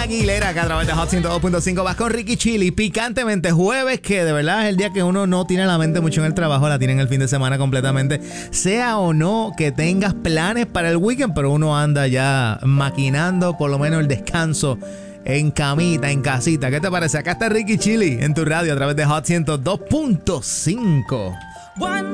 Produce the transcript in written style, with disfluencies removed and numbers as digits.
Aguilera, acá a través de Hot 102.5. Vas con Ricky Chili, picantemente jueves, que de verdad es el día que uno no tiene la mente mucho en el trabajo, la tiene en el fin de semana completamente. Sea o no que tengas planes para el weekend, pero uno anda ya maquinando por lo menos el descanso en camita, en casita. ¿Qué te parece? Acá está Ricky Chili en tu radio a través de Hot 102.5.